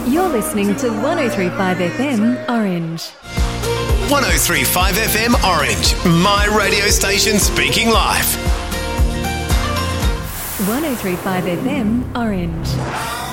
You're listening to 103.5 FM Orange. 103.5 FM Orange, my radio station speaking live. 103.5 FM Orange.